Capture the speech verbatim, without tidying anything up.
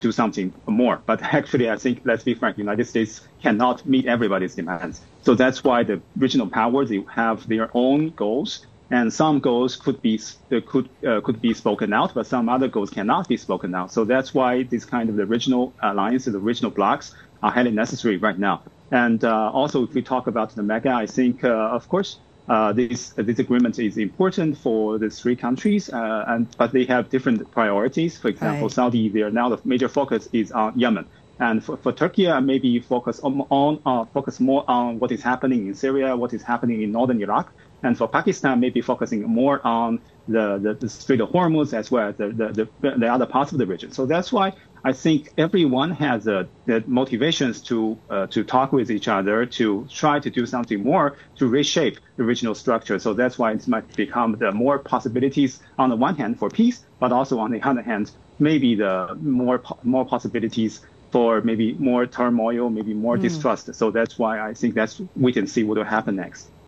do something more. But actually, I think, let's be frank, the United States cannot meet everybody's demands. So that's why the regional powers, they have their own goals. And some goals could be uh, could uh, could be spoken out, but some other goals cannot be spoken out. So that's why this kind of the regional alliances, the regional blocs, are highly necessary right now. And uh, also, if we talk about the MEGA, I think, uh, of course, uh, this uh, this agreement is important for the three countries, uh, and but they have different priorities. For example, right. Saudi, there now the major focus is on Yemen. And for, for Turkey, uh, maybe focus on, on uh, focus more on what is happening in Syria, what is happening in northern Iraq. And for Pakistan, maybe focusing more on the, the, the Strait of Hormuz as well as the, the, the, the other parts of the region. So that's why I think everyone has uh, the motivations to uh, to talk with each other, to try to do something more to reshape the regional structure. So that's why it might become the more possibilities on the one hand for peace, but also on the other hand, maybe the more more possibilities for maybe more turmoil, maybe more mm. distrust. So that's why I think that's wait and see what will happen next.